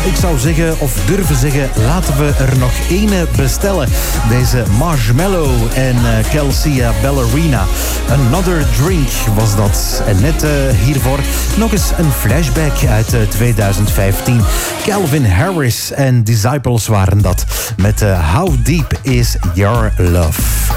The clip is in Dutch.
ik zou zeggen, of durven zeggen, laten we er nog ene bestellen. Deze Marshmello en Kelsea Ballerina. Another Drink was dat. En net hiervoor nog eens een flashback uit 2015. Calvin Harris en Disciples waren dat. Met How Deep Is Your Love.